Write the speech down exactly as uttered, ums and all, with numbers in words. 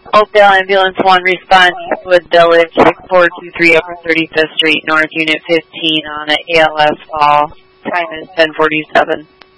Oakdale Ambulance one response with Village six four two three Upper thirty-fifth Street North, Unit fifteen on an A L S call. Time is ten forty-seven.